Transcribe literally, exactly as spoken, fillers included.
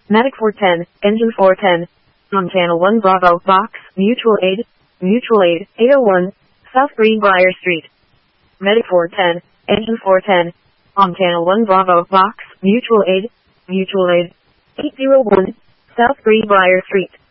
Medic four ten, Engine four ten. On Channel one Bravo, Box, Mutual Aid, Mutual Aid, eight oh one, South Greenbrier Street. Medic four ten, Engine four ten. On Channel one Bravo, Box, Mutual Aid, Mutual Aid, eight oh one, South Greenbrier Street.